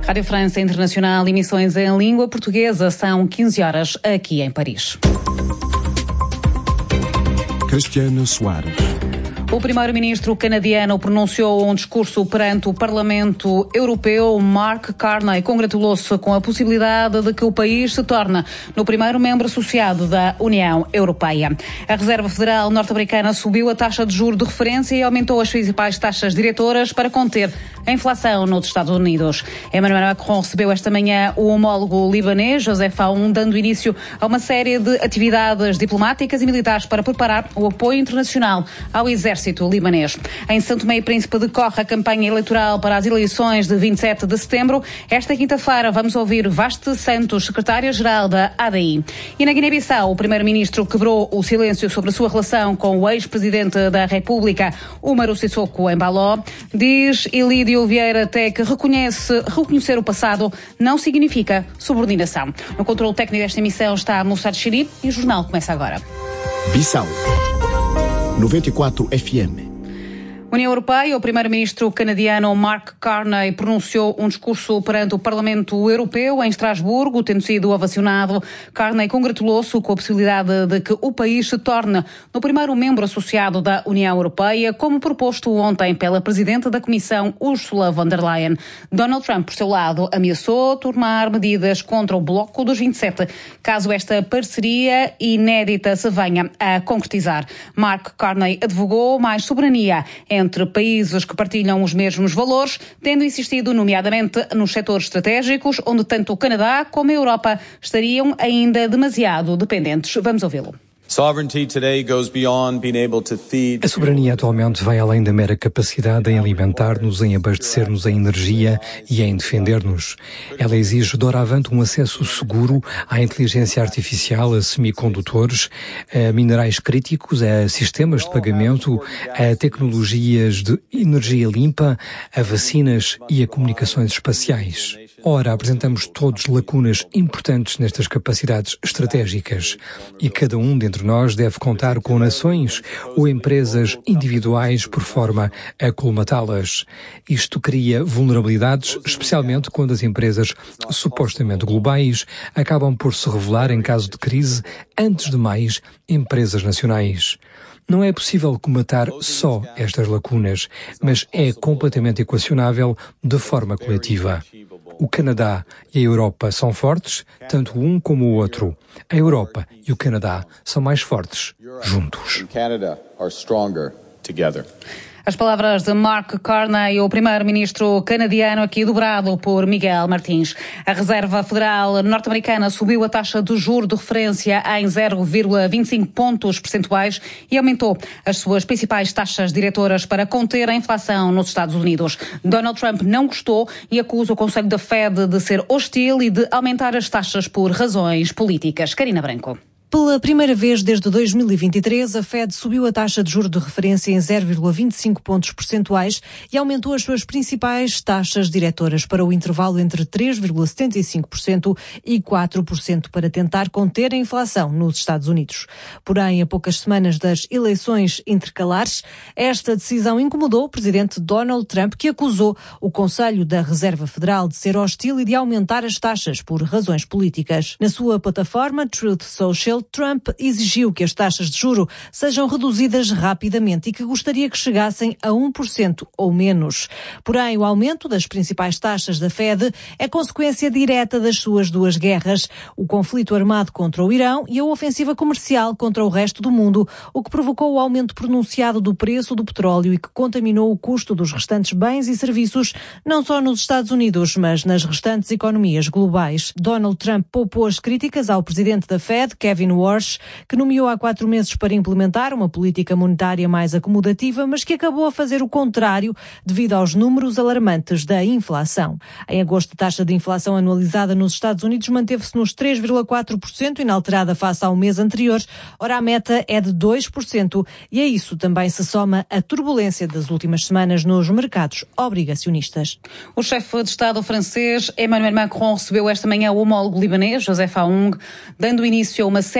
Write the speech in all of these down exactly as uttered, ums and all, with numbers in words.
Rádio França Internacional, emissões em língua portuguesa, são quinze horas aqui em Paris. Cristiana Soares. O primeiro-ministro canadiano pronunciou um discurso perante o Parlamento Europeu. Mark Carney congratulou-se com a possibilidade de que o país se torne no primeiro membro associado da União Europeia. A Reserva Federal norte-americana subiu a taxa de juros de referência e aumentou as principais taxas diretoras para conter a inflação nos Estados Unidos. Emmanuel Macron recebeu esta manhã o homólogo libanês, Joseph Aoun, dando início a uma série de atividades diplomáticas e militares para preparar o apoio internacional ao exército libanês. Em São Tomé e Príncipe decorre a campanha eleitoral para as eleições de vinte e sete de setembro. Esta quinta-feira vamos ouvir Vaste Santos, secretária-geral da A D I. E na Guiné-Bissau, o primeiro-ministro quebrou o silêncio sobre a sua relação com o ex-presidente da República, Umaru Sissoko Embaló. Diz Ilídio Vieira até que reconhece, reconhecer o passado não significa subordinação. No controle técnico desta emissão está Moussad Chiri e o jornal começa agora. Bissau noventa e quatro F M. União Europeia, o primeiro-ministro canadiano Mark Carney pronunciou um discurso perante o Parlamento Europeu em Estrasburgo, tendo sido ovacionado. Carney congratulou-se com a possibilidade de que o país se torne no primeiro membro associado da União Europeia, como proposto ontem pela presidente da Comissão, Ursula von der Leyen. Donald Trump, por seu lado, ameaçou tomar medidas contra o bloco dos vinte e sete, caso esta parceria inédita se venha a concretizar. Mark Carney advogou mais soberania em entre países que partilham os mesmos valores, tendo insistido nomeadamente nos setores estratégicos, onde tanto o Canadá como a Europa estariam ainda demasiado dependentes. Vamos ouvi-lo. A soberania atualmente vai além da mera capacidade em alimentar-nos, em abastecer-nos em energia e em defender-nos. Ela exige doravante um acesso seguro à inteligência artificial, a semicondutores, a minerais críticos, a sistemas de pagamento, a tecnologias de energia limpa, a vacinas e a comunicações espaciais. Ora, apresentamos todos lacunas importantes nestas capacidades estratégicas e cada um dentre nós deve contar com nações ou empresas individuais por forma a colmatá-las. Isto cria vulnerabilidades, especialmente quando as empresas supostamente globais acabam por se revelar, em caso de crise, antes de mais, empresas nacionais. Não é possível comatar só estas lacunas, mas é completamente equacionável de forma coletiva. O Canadá e a Europa são fortes, tanto um como o outro. A Europa e o Canadá são mais fortes juntos. As palavras de Mark Carney, o primeiro-ministro canadiano, aqui dobrado por Miguel Martins. A Reserva Federal norte-americana subiu a taxa de juros de referência em zero vírgula vinte e cinco pontos percentuais e aumentou as suas principais taxas diretoras para conter a inflação nos Estados Unidos. Donald Trump não gostou e acusa o Conselho da Fed de ser hostil e de aumentar as taxas por razões políticas. Karina Branco. Pela primeira vez desde dois mil e vinte e três, a Fed subiu a taxa de juros de referência em zero vírgula vinte e cinco pontos percentuais e aumentou as suas principais taxas diretoras para o intervalo entre três vírgula setenta e cinco por cento e quatro por cento para tentar conter a inflação nos Estados Unidos. Porém, a poucas semanas das eleições intercalares, esta decisão incomodou o presidente Donald Trump, que acusou o Conselho da Reserva Federal de ser hostil e de aumentar as taxas por razões políticas. Na sua plataforma Truth Social, Trump exigiu que as taxas de juro sejam reduzidas rapidamente e que gostaria que chegassem a um por cento ou menos. Porém, o aumento das principais taxas da Fed é consequência direta das suas duas guerras, o conflito armado contra o Irão e a ofensiva comercial contra o resto do mundo, o que provocou o aumento pronunciado do preço do petróleo e que contaminou o custo dos restantes bens e serviços, não só nos Estados Unidos, mas nas restantes economias globais. Donald Trump poupou as críticas ao presidente da Fed, Kevin Warsh, que nomeou há quatro meses para implementar uma política monetária mais acomodativa, mas que acabou a fazer o contrário devido aos números alarmantes da inflação. Em agosto, a taxa de inflação anualizada nos Estados Unidos manteve-se nos três vírgula quatro por cento, inalterada face ao mês anterior. Ora, a meta é de dois por cento e a isso também se soma a turbulência das últimas semanas nos mercados obrigacionistas. O chefe de Estado francês, Emmanuel Macron, recebeu esta manhã o homólogo libanês, Joseph Aoun, dando início a uma série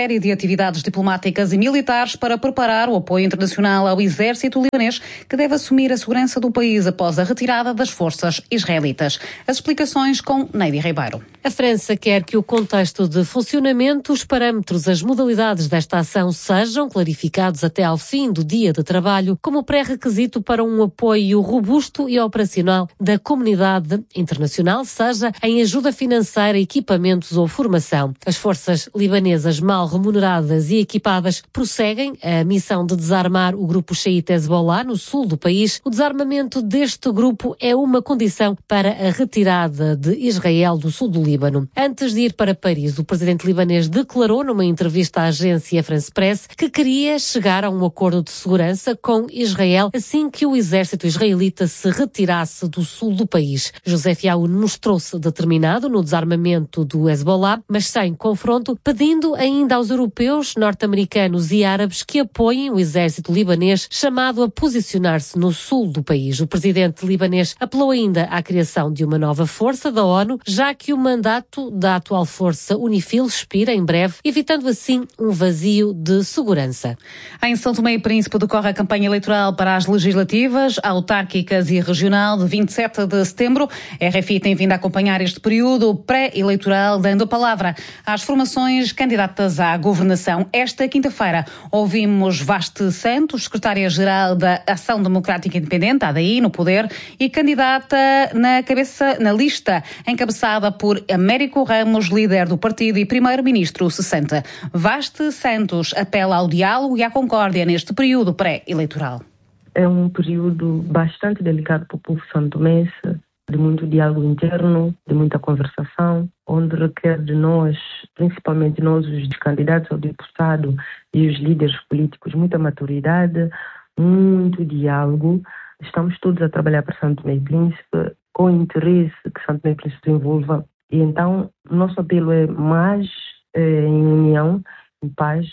série de atividades diplomáticas e militares para preparar o apoio internacional ao exército libanês, que deve assumir a segurança do país após a retirada das forças israelitas. As explicações com Neide Ribeiro. A França quer que o contexto de funcionamento, os parâmetros, as modalidades desta ação sejam clarificados até ao fim do dia de trabalho, como pré-requisito para um apoio robusto e operacional da comunidade internacional, seja em ajuda financeira, equipamentos ou formação. As forças libanesas mal remuneradas e equipadas prosseguem a missão de desarmar o grupo xiita Hezbollah no sul do país. O desarmamento deste grupo é uma condição para a retirada de Israel do sul do Líbano. Antes de ir para Paris, o presidente libanês declarou numa entrevista à agência France Press que queria chegar a um acordo de segurança com Israel assim que o exército israelita se retirasse do sul do país. Joseph Aoun mostrou-se determinado no desarmamento do Hezbollah, mas sem confronto, pedindo ainda aos europeus, norte-americanos e árabes que apoiem o exército libanês, chamado a posicionar-se no sul do país. O presidente libanês apelou ainda à criação de uma nova força da ONU, já que o mandato da atual força UNIFIL expira em breve, evitando assim um vazio de segurança. Em São Tomé e Príncipe decorre a campanha eleitoral para as legislativas, autárquicas e regional de vinte e sete de setembro. A R F I tem vindo a acompanhar este período pré-eleitoral, dando a palavra às formações candidatas à governação. Esta quinta-feira ouvimos Vaste Santos, secretária-geral da Ação Democrática Independente, A D I, no poder, e candidata na cabeça, na lista encabeçada por Américo Ramos, líder do partido e primeiro-ministro sessenta. Vaste Santos apela ao diálogo e à concórdia neste período pré-eleitoral. É um período bastante delicado para o povo santomense, de muito diálogo interno, de muita conversação, onde requer de nós, principalmente nós, os candidatos ao deputado e os líderes políticos, muita maturidade, muito diálogo. Estamos todos a trabalhar para São Tomé e Príncipe, com interesse que São Tomé e Príncipe se envolva. E então, o nosso apelo é mais eh, em união, em paz,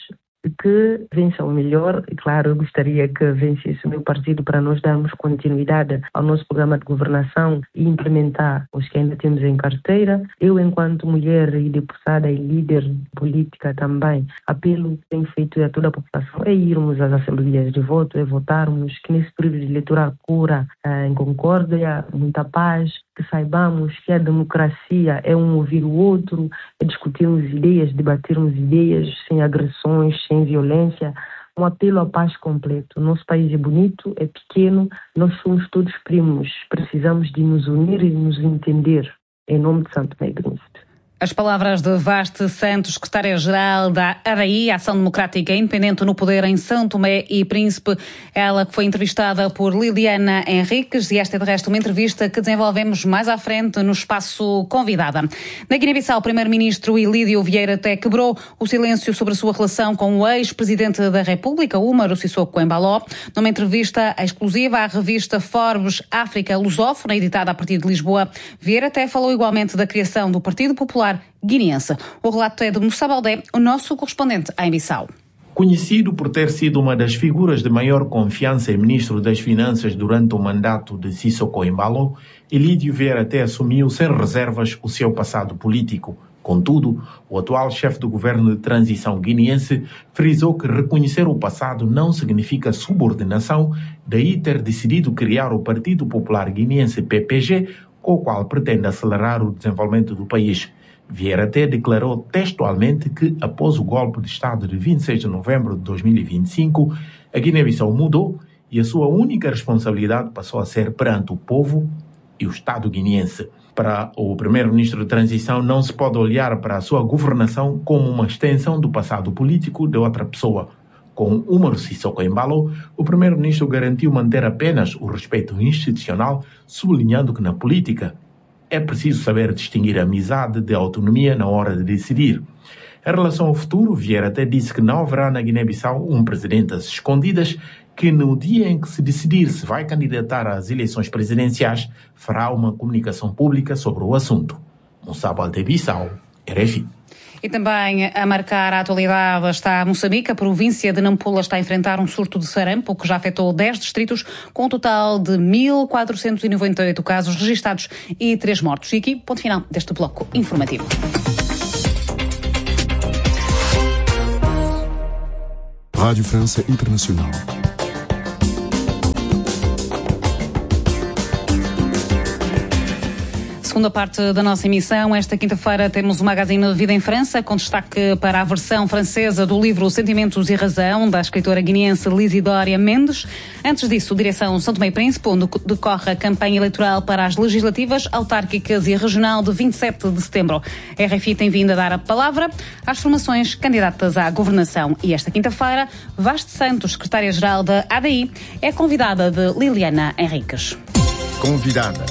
que vença o melhor. E claro, eu gostaria que vencesse o meu partido para nós darmos continuidade ao nosso programa de governação e implementar os que ainda temos em carteira. Eu, enquanto mulher e deputada e líder política também, apelo que tenho feito a toda a população é irmos às assembleias de voto, é votarmos, que nesse período eleitoral cura eh, em concórdia, muita paz, que saibamos que a democracia é um ouvir o outro, é discutirmos ideias, debatermos ideias sem agressões, sem violência, um apelo à paz completo. O nosso país é bonito, é pequeno, nós somos todos primos, precisamos de nos unir e nos entender, em nome de São Tomé e Príncipe. As palavras de Vaste Santos, secretária-geral da A D I, Ação Democrática Independente no Poder em São Tomé e Príncipe. Ela que foi entrevistada por Liliana Henriques, e esta é de resto uma entrevista que desenvolvemos mais à frente no espaço Convidada. Na Guiné-Bissau, o primeiro-ministro Ilídio Vieira até quebrou o silêncio sobre a sua relação com o ex-presidente da República, Umaro Sissoko Embaló. Numa entrevista exclusiva à revista Forbes África Lusófona, editada a partir de Lisboa, Vieira até falou igualmente da criação do Partido Popular guineense. O relato é de Moussa Baldé, o nosso correspondente em Bissau. Conhecido por ter sido uma das figuras de maior confiança e ministro das Finanças durante o mandato de Sissoko Embaló, Ilídio Vieira até assumiu sem reservas o seu passado político. Contudo, o atual chefe do governo de transição guineense frisou que reconhecer o passado não significa subordinação, daí ter decidido criar o Partido Popular Guineense P P G, com o qual pretende acelerar o desenvolvimento do país. Vieira até declarou textualmente que, após o golpe de Estado de vinte e seis de novembro de dois mil e vinte e cinco, a Guiné-Bissau mudou e a sua única responsabilidade passou a ser perante o povo e o Estado guineense. Para o primeiro-ministro de transição, não se pode olhar para a sua governação como uma extensão do passado político de outra pessoa. Com Umaro Sissoko Embaló, o primeiro-ministro garantiu manter apenas o respeito institucional, sublinhando que na política é preciso saber distinguir a amizade de autonomia na hora de decidir. Em relação ao futuro, Vieira até disse que não haverá na Guiné-Bissau um presidente às escondidas, que no dia em que se decidir se vai candidatar às eleições presidenciais, fará uma comunicação pública sobre o assunto. Moussa Baldé, Bissau, R F I. E também a marcar a atualidade está Moçambique. A província de Nampula está a enfrentar um surto de sarampo que já afetou dez distritos, com um total de mil quatrocentos e noventa e oito casos registados e três mortos. E aqui, ponto final deste bloco informativo. Rádio França Internacional. Segunda parte da nossa emissão. Esta quinta-feira temos o Magazine Vida em França, com destaque para a versão francesa do livro Sentimentos e Razão, da escritora guineense Lisidória Mendes. Antes disso, direção São Tomé e Príncipe, onde decorre a campanha eleitoral para as legislativas, autárquicas e regional de vinte e sete de setembro. A R F I tem vindo a dar a palavra às formações candidatas à governação. E esta quinta-feira, Vaz de Santos, secretária-geral da A D I, é convidada de Liliana Henriques. Convidada.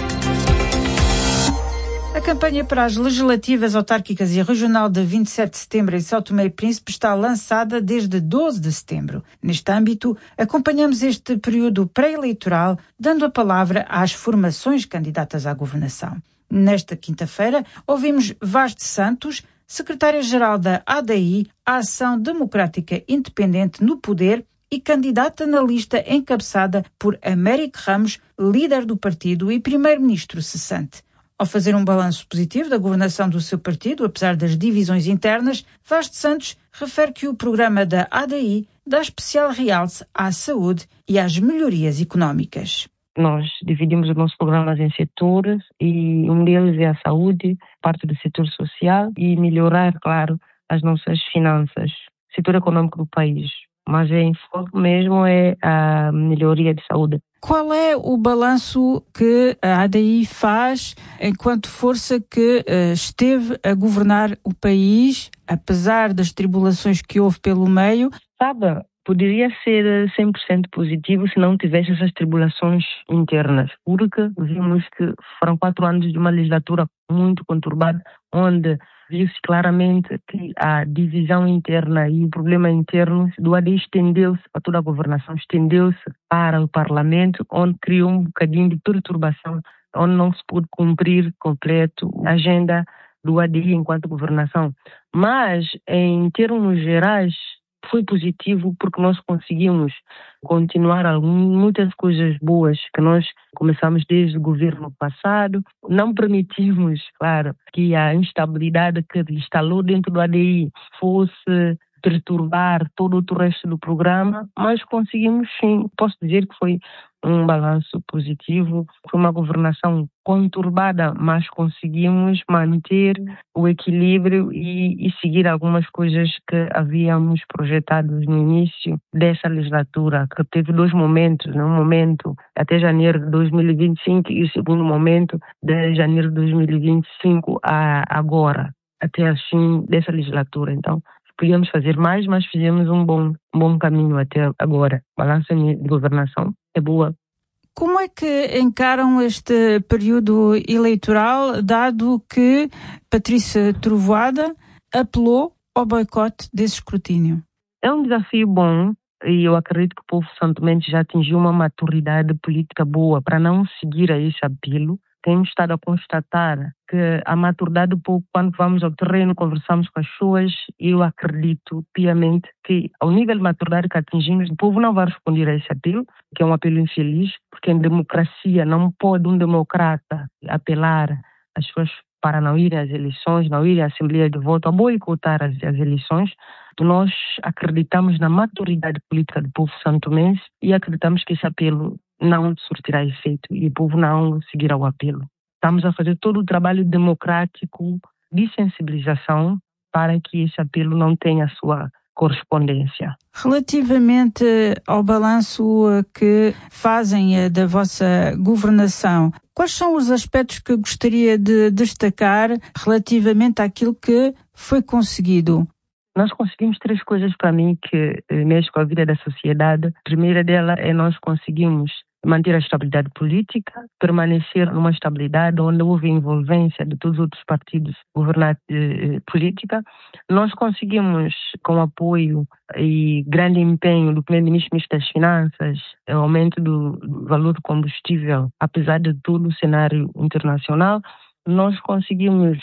A campanha para as legislativas autárquicas e a regional de vinte e sete de setembro em São Tomé e Príncipe está lançada desde doze de setembro. Neste âmbito, acompanhamos este período pré-eleitoral, dando a palavra às formações candidatas à governação. Nesta quinta-feira, ouvimos Vaz de Santos, secretária-geral da A D I, a Ação Democrática Independente no Poder, e candidata na lista encabeçada por Américo Ramos, líder do partido e primeiro-ministro cessante. Ao fazer um balanço positivo da governação do seu partido, apesar das divisões internas, Vaz de Santos refere que o programa da A D I dá especial realce à saúde e às melhorias económicas. Nós dividimos os nossos programas em setores e um deles é a saúde, parte do setor social e melhorar, claro, as nossas finanças, setor econômico do país. Mas em foco mesmo é a melhoria de saúde. Qual é o balanço que a A D I faz enquanto força que uh, esteve a governar o país, apesar das tribulações que houve pelo meio? Sabe, poderia ser cem por cento positivo se não tivesse essas tribulações internas, porque vimos que foram quatro anos de uma legislatura muito conturbada, onde viu-se claramente que a divisão interna e o problema interno do A D I estendeu-se a toda a governação, estendeu-se para o Parlamento, onde criou um bocadinho de perturbação, onde não se pôde cumprir completo a agenda do A D I enquanto governação. Mas, em termos gerais, foi positivo porque nós conseguimos continuar algumas, muitas coisas boas que nós começamos desde o governo passado. Não permitimos, claro, que a instabilidade que instalou dentro do A D I fosse perturbar todo o resto do programa, mas conseguimos sim, posso dizer que foi um balanço positivo, foi uma governação conturbada, mas conseguimos manter o equilíbrio e, e seguir algumas coisas que havíamos projetado no início dessa legislatura, que teve dois momentos, né? Um momento até janeiro de dois mil e vinte e cinco e o segundo momento de janeiro de dois mil e vinte e cinco a agora, até assim dessa legislatura. Então, podíamos fazer mais, mas fizemos um bom, um bom caminho até agora. Balança de governação é boa. Como é que encaram este período eleitoral, dado que Patrícia Trovoada apelou ao boicote desse escrutínio? É um desafio bom e eu acredito que o povo santomense já atingiu uma maturidade política boa para não seguir a esse apelo. Temos estado a constatar que a maturidade do povo, quando vamos ao terreno, conversamos com as pessoas, eu acredito piamente que ao nível de maturidade que atingimos, o povo não vai responder a esse apelo, que é um apelo infeliz, porque em democracia não pode um democrata apelar às pessoas para não irem às eleições, não irem à Assembleia de Voto, a boicotar as, as eleições. Nós acreditamos na maturidade política do povo santomense e acreditamos que esse apelo não surtirá efeito e o povo não seguirá o apelo. Estamos a fazer todo o trabalho democrático de sensibilização para que esse apelo não tenha a sua correspondência. Relativamente ao balanço que fazem da vossa governação, quais são os aspectos que gostaria de destacar relativamente àquilo que foi conseguido? Nós conseguimos três coisas para mim que mexem com a vida da sociedade. A primeira dela é nós conseguimos manter a estabilidade política, permanecer numa estabilidade onde houve envolvência de todos os outros partidos governantes eh, política. Nós conseguimos, com apoio e grande empenho do primeiro-ministro, ministro das Finanças, o aumento do, do valor do combustível, apesar de todo o cenário internacional, nós conseguimos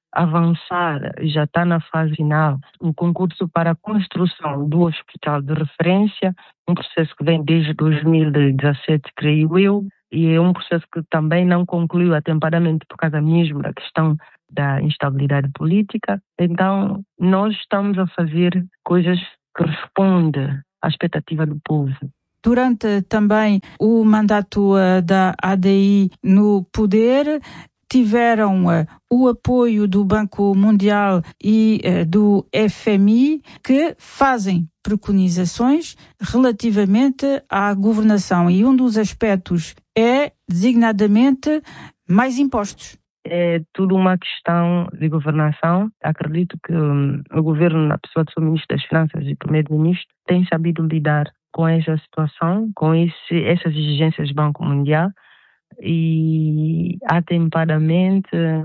avançar, já está na fase final, um concurso para a construção do hospital de referência, um processo que vem desde dois mil e dezassete, creio eu, e é um processo que também não concluiu atempadamente por causa mesmo da questão da instabilidade política. Então, nós estamos a fazer coisas que responde à expectativa do povo. Durante também o mandato uh, da A D I no poder, tiveram uh, o apoio do Banco Mundial e uh, do F M I, que fazem preconizações relativamente à governação. E um dos aspectos é, designadamente, mais impostos. É tudo uma questão de governação. Acredito que um, o governo, na pessoa do seu Ministro das Finanças e Primeiro-Ministro, tem sabido lidar com essa situação, com esse, essas exigências do Banco Mundial e atempadamente,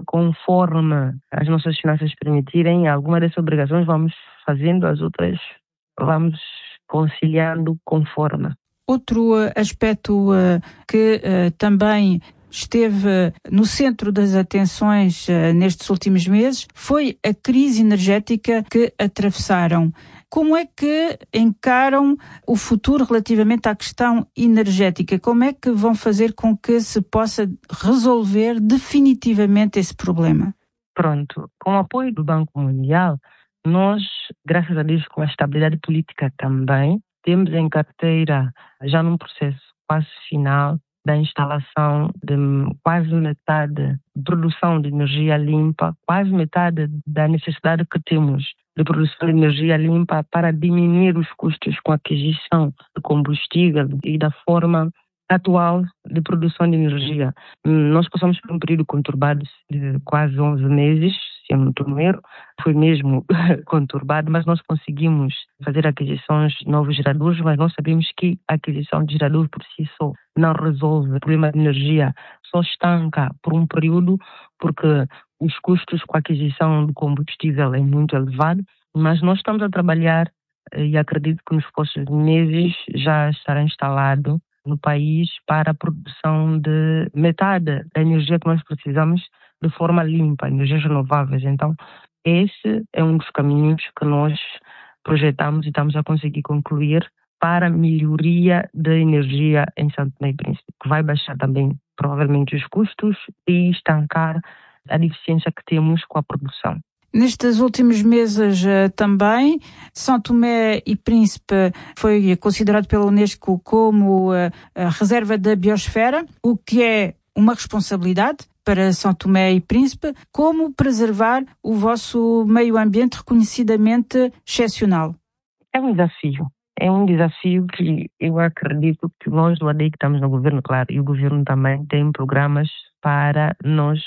conforme as nossas finanças permitirem, algumas dessas obrigações vamos fazendo, as outras vamos conciliando conforme. Outro aspecto uh, que uh, também esteve no centro das atenções uh, nestes últimos meses foi a crise energética que atravessaram. Como é que encaram o futuro relativamente à questão energética? Como é que vão fazer com que se possa resolver definitivamente esse problema? Pronto, com o apoio do Banco Mundial, nós, graças a Deus, com a estabilidade política também, temos em carteira, já num processo quase final, da instalação de quase metade de produção de energia limpa, quase metade da necessidade que temos de produção de energia limpa para diminuir os custos com a aquisição de combustível e da forma atual de produção de energia. Nós passamos por um período conturbado de quase onze meses, se eu não estou no erro, foi mesmo conturbado, mas nós conseguimos fazer aquisições de novos geradores, mas nós sabemos que a aquisição de geradores por si só não resolve o problema de energia, só estanca por um período, porque os custos com a aquisição de combustível é muito elevado, mas nós estamos a trabalhar e acredito que nos próximos meses já estará instalado no país para a produção de metade da energia que nós precisamos de forma limpa, energias renováveis. Então, esse é um dos caminhos que nós projetamos e estamos a conseguir concluir para a melhoria da energia em Santo Tomé e Príncipe, que vai baixar também, provavelmente, os custos e estancar a deficiência que temos com a produção. Nestes últimos meses uh, também, São Tomé e Príncipe foi considerado pela Unesco como uh, a reserva da biosfera, o que é uma responsabilidade para São Tomé e Príncipe. Como preservar o vosso meio ambiente reconhecidamente excepcional? É um desafio. É um desafio que eu acredito que nós do A D I que estamos no governo, claro, e o governo também tem programas para nós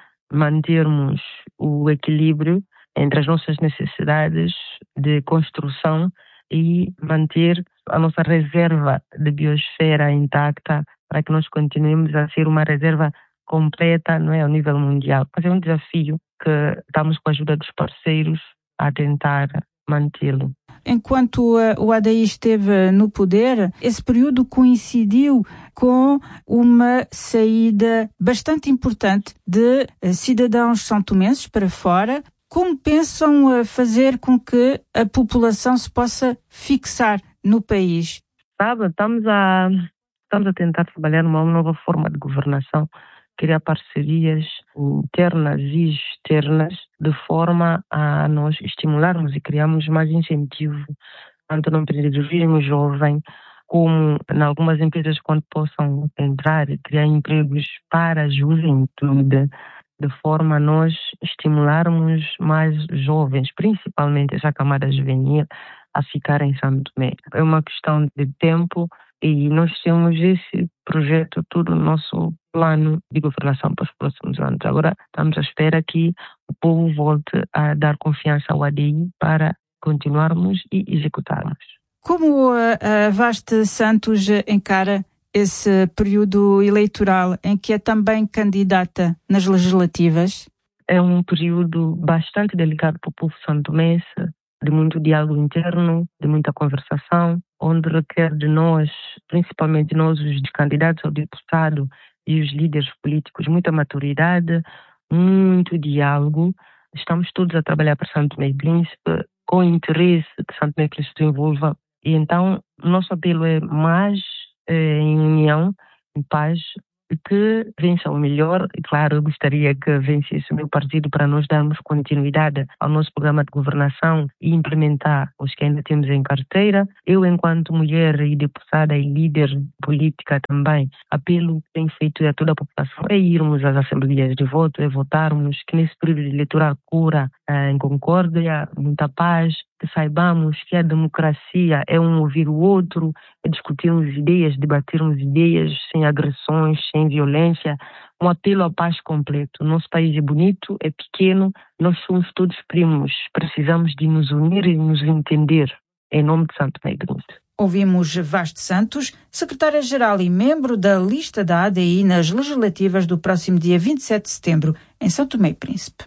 mantermos o equilíbrio entre as nossas necessidades de construção e manter a nossa reserva de biosfera intacta para que nós continuemos a ser uma reserva completa, não é, ao nível mundial. Mas é um desafio que estamos com a ajuda dos parceiros a tentar mantê-lo. Enquanto o A D I esteve no poder, esse período coincidiu com uma saída bastante importante de cidadãos são-tomenses para fora. Como pensam fazer com que a população se possa fixar no país? Sabe, estamos a, estamos a tentar trabalhar numa nova forma de governação, criar parcerias internas e externas de forma a nós estimularmos e criarmos mais incentivo tanto no empreendedorismo jovem como em algumas empresas quando possam entrar e criar empregos para a juventude, de forma a nós estimularmos mais jovens, principalmente essa camada juvenil, a ficar em São Tomé. É uma questão de tempo e nós temos esse projeto, todo o nosso plano de governação para os próximos anos. Agora estamos à espera que o povo volte a dar confiança ao A D I para continuarmos e executarmos. Como a Vaste Santos encara esse período eleitoral em que é também candidata nas legislativas? É um período bastante delicado para o povo santomense, de muito diálogo interno, de muita conversação, onde requer de nós, principalmente nós, os candidatos ao deputado e os líderes políticos, muita maturidade, muito diálogo. Estamos todos a trabalhar para Santo Tomé e Príncipe, com interesse que Santo Tomé e Príncipe se envolva. E então, nosso apelo é mais eh, em união, em paz, que vença o melhor. E claro, eu gostaria que vencesse o meu partido para nós darmos continuidade ao nosso programa de governação e implementar os que ainda temos em carteira. Eu, enquanto mulher e deputada e líder política também, apelo que tenho feito a toda a população é irmos às assembleias de voto, é votarmos, que nesse período eleitoral cura em concórdia, muita paz, que saibamos que a democracia é um ouvir o outro, é discutirmos ideias, debatermos ideias sem agressões, sem violência, um apelo à paz completo. Nosso país é bonito, é pequeno, nós somos todos primos, precisamos de nos unir e nos entender. Em nome de Santo Tomé e Príncipe. Ouvimos Vaz Santos, secretária-geral e membro da lista da A D I nas legislativas do próximo dia vinte e sete de setembro, em São Tomé e Príncipe.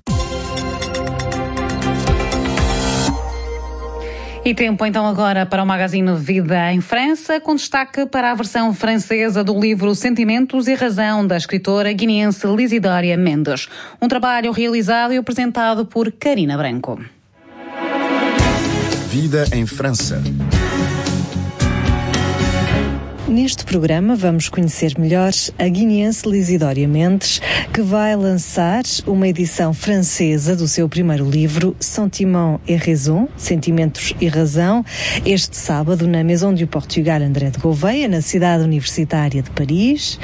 E tempo então agora para o Magazine Vida em França, com destaque para a versão francesa do livro Sentimentos e Razão, da escritora guineense Lisidória Mendes. Um trabalho realizado e apresentado por Karina Branco. Vida em França. Neste programa vamos conhecer melhor a guineense Lisidória Mendes, que vai lançar uma edição francesa do seu primeiro livro, Sentiments et Raison, Sentimentos e Razão, este sábado na Maison du Portugal André de Gouveia, na cidade universitária de Paris.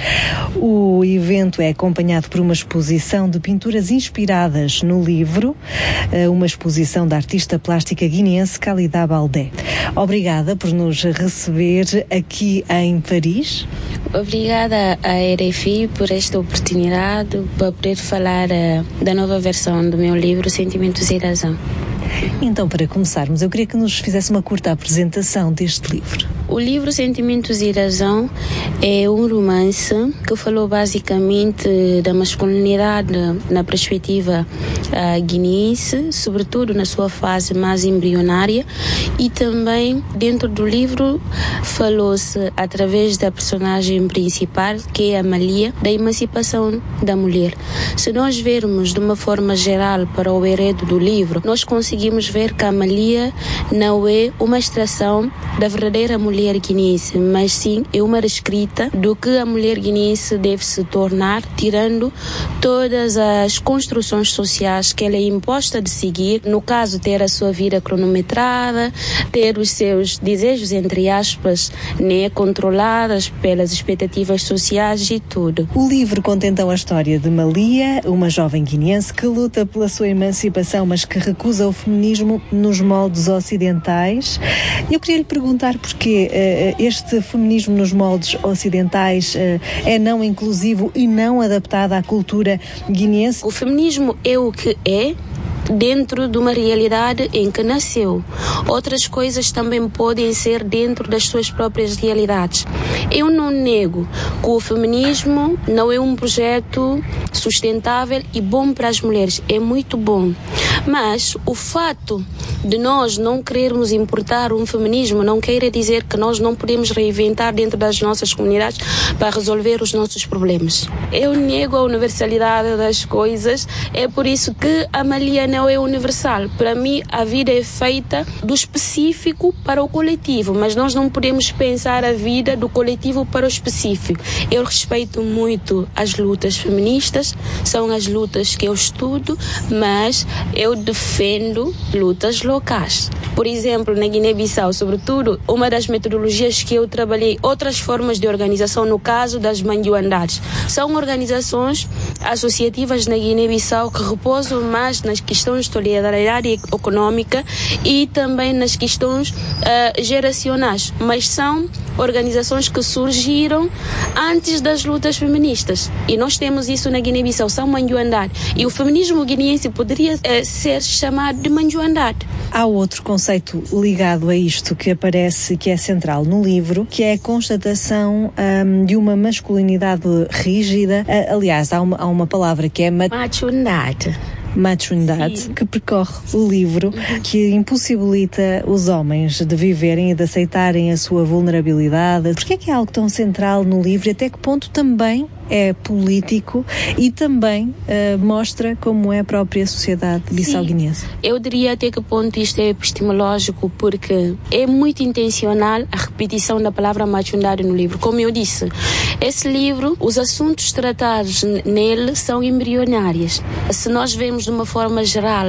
O evento é acompanhado por uma exposição de pinturas inspiradas no livro, uma exposição da artista plástica guineense Khalida Baldé. Obrigada por nos receber aqui em Paris. Obrigada à R F I por esta oportunidade para poder falar uh, da nova versão do meu livro Sentimentos e Razão. Então, para começarmos, eu queria que nos fizesse uma curta apresentação deste livro. O livro Sentimentos e Razão é um romance que falou basicamente da masculinidade na perspectiva uh, guineense, sobretudo na sua fase mais embrionária, e também dentro do livro falou-se através da personagem principal, que é a Malia, da emancipação da mulher. Se nós vermos de uma forma geral para o enredo do livro, nós conseguimos ver que a Malia não é uma extração da verdadeira mulher guineense, mas sim é uma reescrita do que a mulher guineense deve se tornar, tirando todas as construções sociais que ela é imposta de seguir, no caso ter a sua vida cronometrada, ter os seus desejos, entre aspas, né, controladas pelas expectativas sociais e tudo. O livro conta então a história de Malia, uma jovem guineense que luta pela sua emancipação, mas que recusa o feminismo nos moldes ocidentais. Eu queria lhe perguntar porquê uh, este feminismo nos moldes ocidentais uh, é não inclusivo e não adaptado à cultura guineense. O feminismo é o que é dentro de uma realidade em que nasceu. Outras coisas também podem ser dentro das suas próprias realidades. Eu não nego que o feminismo não é um projeto sustentável e bom para as mulheres. É muito bom. Mas o fato de nós não querermos importar um feminismo não quer dizer que nós não podemos reinventar dentro das nossas comunidades para resolver os nossos problemas. Eu nego a universalidade das coisas. É por isso que a Malia não é universal. Para mim, a vida é feita do específico para o coletivo, mas nós não podemos pensar a vida do coletivo para o específico. Eu respeito muito as lutas feministas, são as lutas que eu estudo, mas eu defendo lutas locais. Por exemplo, na Guiné-Bissau, sobretudo, uma das metodologias que eu trabalhei, outras formas de organização, no caso das mandiuandades, são organizações associativas na Guiné-Bissau que repousam mais nas questões de solidariedade econômica e também nas questões uh, geracionais, mas são organizações que surgiram antes das lutas feministas. E nós temos isso na Guiné-Bissau, são mandiuandade. E o feminismo guineense poderia uh, ser chamado de mandiuandade. Há outro conceito ligado a isto que aparece, que é central no livro, que é a constatação um, de uma masculinidade rígida. Uh, aliás, há uma, há uma palavra que é ma- machundade. Machundade, que percorre o livro, que impossibilita os homens de viverem e de aceitarem a sua vulnerabilidade. Porquê é que é algo tão central no livro e até que ponto também é político e também uh, mostra como é a própria sociedade bissau-guinense. Eu diria até que ponto isto é epistemológico, porque é muito intencional a repetição da palavra machundari no livro. Como eu disse, esse livro, os assuntos tratados nele são embrionários. Se nós vemos de uma forma geral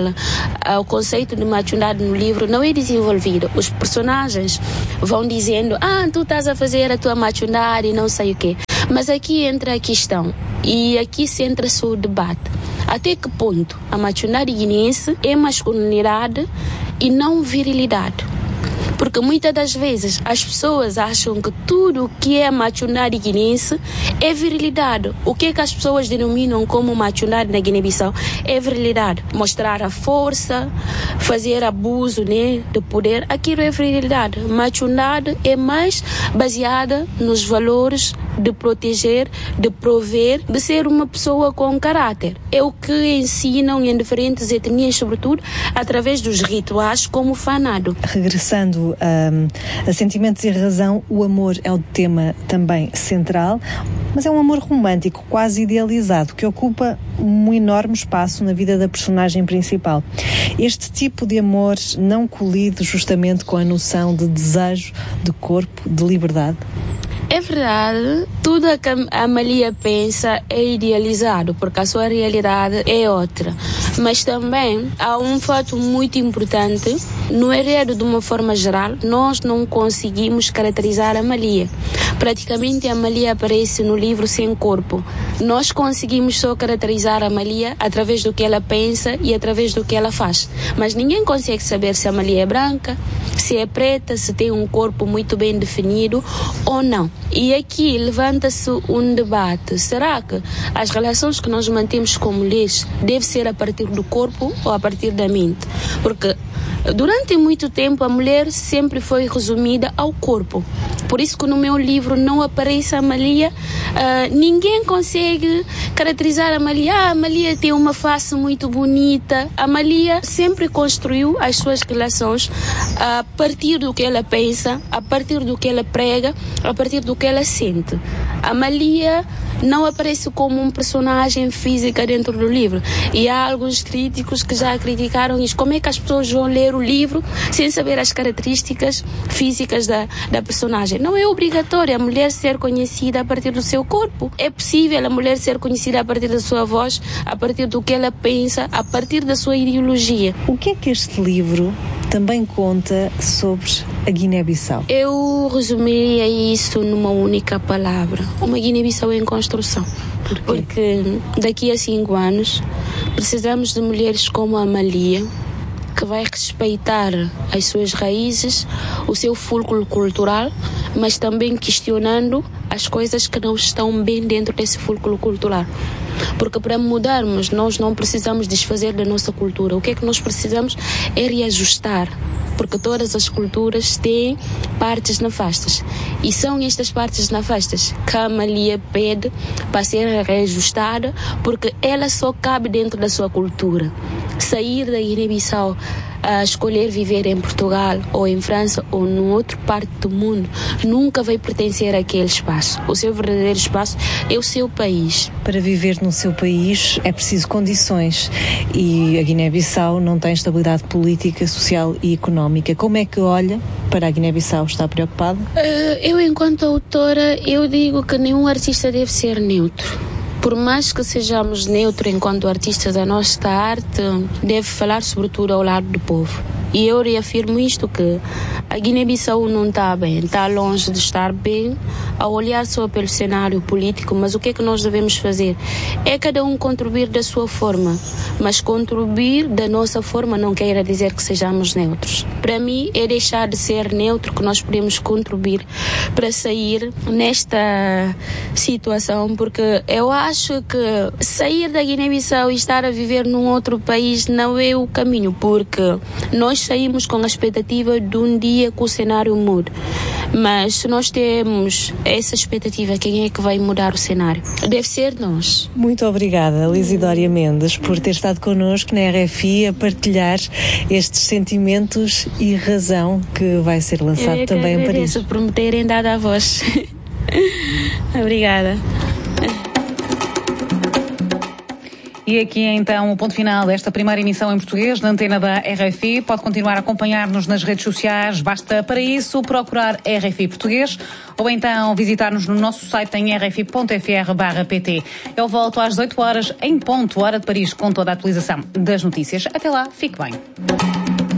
o conceito de machundari no livro, não é desenvolvido. Os personagens vão dizendo, ah, tu estás a fazer a tua machundari, não sei o quê. Mas aqui entra a questão, e aqui centra-se o debate. Até que ponto a machundari guineense é masculinidade e não virilidade? Porque muitas das vezes as pessoas acham que tudo o que é machundari guineense é virilidade. O que é que as pessoas denominam como machundari na Guiné-Bissau é virilidade. Mostrar a força, fazer abuso, né, de poder, aquilo é virilidade. Machundari é mais baseada nos valores de proteger, de prover, de ser uma pessoa com caráter. É o que ensinam em diferentes etnias, sobretudo através dos rituais como o fanado. Regressando a, a Sentimentos e Razão, o amor é o tema também central, mas é um amor romântico, quase idealizado, que ocupa um enorme espaço na vida da personagem principal. Este tipo de amor não colide justamente com a noção de desejo, de corpo, de liberdade? É verdade, tudo o que a Amália pensa é idealizado, porque a sua realidade é outra. Mas também há um fato muito importante, no enredo de uma forma geral, nós não conseguimos caracterizar a Amália. Praticamente a Amália aparece no livro sem corpo. Nós conseguimos só caracterizar a Amália através do que ela pensa e através do que ela faz. Mas ninguém consegue saber se a Amália é branca, se é preta, se tem um corpo muito bem definido ou não. E aqui levanta-se um debate. Será que as relações que nós mantemos com mulheres devem ser a partir do corpo ou a partir da mente? Porque durante muito tempo a mulher sempre foi resumida ao corpo. Por isso que no meu livro não aparece a Amália. Uh, ninguém consegue caracterizar a Amália. Ah, a Amália tem uma face muito bonita. A Amália sempre construiu as suas relações a partir do que ela pensa, a partir do que ela prega, a partir do que ela sente. A Amália não aparece como um personagem física dentro do livro. E há alguns críticos que já criticaram isso. Como é que as pessoas vão ler o livro sem saber as características físicas da, da personagem? Não é obrigatório a mulher ser conhecida a partir do seu corpo. É possível a mulher ser conhecida a partir da sua voz, a partir do que ela pensa, a partir da sua ideologia. O que é que este livro também conta sobre a Guiné-Bissau? Eu resumiria isso numa única palavra. Uma Guiné-Bissau em construção. Por Porque daqui a cinco anos precisamos de mulheres como a Amália, que vai respeitar as suas raízes, o seu fulcro cultural, mas também questionando as coisas que não estão bem dentro desse fulcro cultural. Porque para mudarmos, nós não precisamos desfazer da nossa cultura. O que é que nós precisamos é reajustar. Porque todas as culturas têm partes nefastas. E são estas partes nefastas que a Amália pede para ser reajustada, porque ela só cabe dentro da sua cultura. Sair da Guiné-Bissau, a escolher viver em Portugal ou em França ou em outra parte do mundo, nunca vai pertencer àquele espaço. O seu verdadeiro espaço é o seu país. Para viver no seu país é preciso condições e a Guiné-Bissau não tem estabilidade política, social e económica. Como é que olha para a Guiné-Bissau? Está preocupada? Uh, eu, enquanto autora, eu digo que nenhum artista deve ser neutro. Por mais que sejamos neutros enquanto artistas, a nossa arte deve falar sobretudo ao lado do povo. E eu reafirmo isto, que a Guiné-Bissau não está bem, está longe de estar bem ao olhar só pelo cenário político, mas o que é que nós devemos fazer? É cada um contribuir da sua forma, mas contribuir da nossa forma não quer dizer que sejamos neutros. Para mim é deixar de ser neutro que nós podemos contribuir para sair nesta situação, porque eu acho que sair da Guiné-Bissau e estar a viver num outro país não é o caminho, porque nós saímos com a expectativa de um dia que o cenário mude. Mas se nós temos essa expectativa, quem é que vai mudar o cenário? Deve ser nós. Muito obrigada, Lisidória Mendes, por ter estado connosco na R F I a partilhar estes sentimentos e razão que vai ser lançado também em Paris. Eu por me terem dado a voz. Obrigada. E aqui então o ponto final desta primeira emissão em português na antena da R F I. Pode continuar a acompanhar-nos nas redes sociais. Basta para isso procurar R F I Português ou então visitar-nos no nosso site em r f i ponto f r barra p t. Eu volto às dezoito horas em ponto, hora de Paris, com toda a atualização das notícias. Até lá, fique bem.